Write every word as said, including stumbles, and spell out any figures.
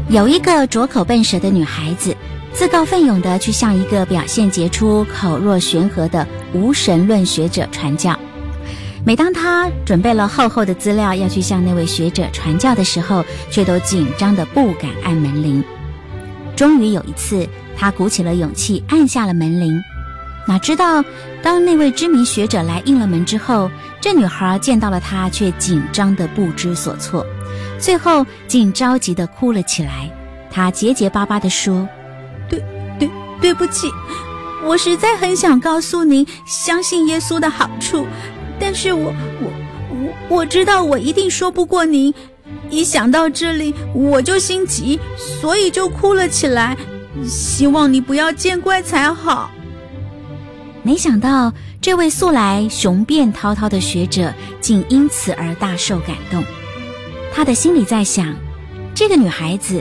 有一个拙口笨舌的女孩子，自告奋勇地去向一个表现杰出、口若悬河的无神论学者传教。每当她准备了厚厚的资料要去向那位学者传教的时候，却都紧张得不敢按门铃。终于有一次，她鼓起了勇气按下了门铃。哪知道当那位知名学者来应了门之后，这女孩见到了他却紧张得不知所措，最后竟着急地哭了起来。她结结巴巴地说：对对对不起，我实在很想告诉您相信耶稣的好处，但是我我我我知道我一定说不过您，一想到这里我就心急，所以就哭了起来，希望你不要见怪才好。没想到这位素来雄辩滔滔的学者竟因此而大受感动。他的心里在想，这个女孩子